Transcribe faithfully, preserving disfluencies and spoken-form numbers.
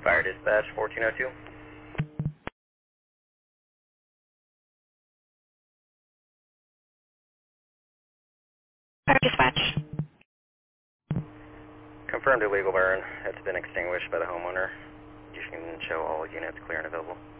Fire dispatch fourteen oh two. Fire dispatch. Confirmed illegal burn. It's been extinguished by the homeowner. You can show all units clear and available.